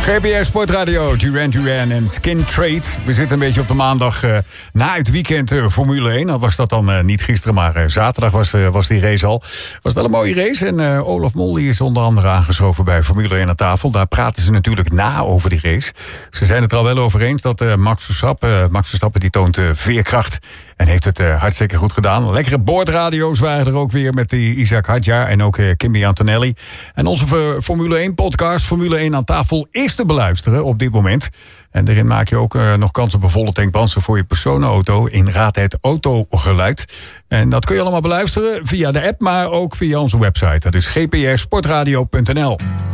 GBR Sportradio, Duran en Skin Trade. We zitten een beetje op de maandag na het weekend Formule 1. Dat was dat dan niet gisteren, maar zaterdag was die race al. Was wel een mooie race en Olaf Mol is onder andere aangeschoven bij Formule 1 aan tafel. Daar praten ze natuurlijk na over die race. Ze zijn het er al wel over eens dat Max Verstappen die toont veerkracht. En heeft het hartstikke goed gedaan. Lekkere boordradio's waren er ook weer met die Isaac Hadjar en ook Kimi Antonelli. En onze Formule 1 podcast, Formule 1 aan tafel, is te beluisteren op dit moment. En daarin maak je ook nog kans op een volle tank brandstof voor je personenauto in Raad het Autogeluid. En dat kun je allemaal beluisteren via de app, maar ook via onze website. Dat is gprsportradio.nl.